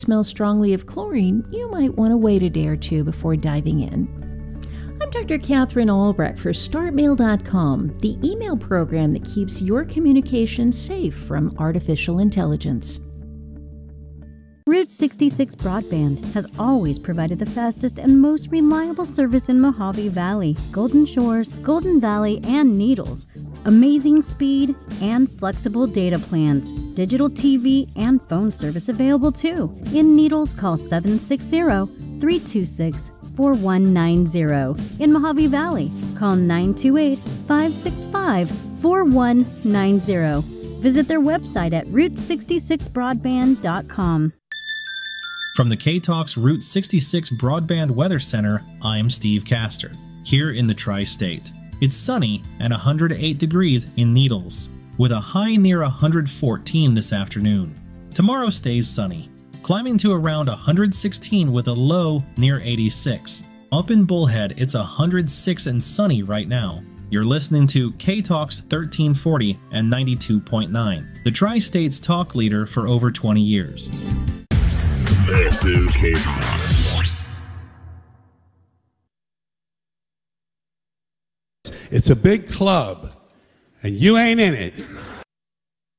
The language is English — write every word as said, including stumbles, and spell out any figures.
Smell strongly of chlorine, you might want to wait a day or two before diving in. I'm Doctor Catherine Albrecht for Start Mail dot com, the email program that keeps your communications safe from artificial intelligence. Route sixty-six Broadband has always provided the fastest and most reliable service in Mojave Valley, Golden Shores, Golden Valley, and Needles. Amazing speed and flexible data plans. Digital T V and phone service available too. In Needles, call seven six zero, three two six, four one nine zero. In Mojave Valley, call nine two eight, five six five, four one nine zero. Visit their website at route sixty-six broadband dot com. From the K-Talks Route sixty-six Broadband Weather Center, I'm Steve Castor, here in the Tri-State. It's sunny and one hundred eight degrees in Needles, with a high near one hundred fourteen this afternoon. Tomorrow stays sunny, climbing to around one hundred sixteen with a low near eighty-six. Up in Bullhead, it's one hundred six and sunny right now. You're listening to K-Talks thirteen forty and ninety-two point nine, the Tri-State's talk leader for over twenty years. This is K-Talks. It's a big club, and you ain't in it.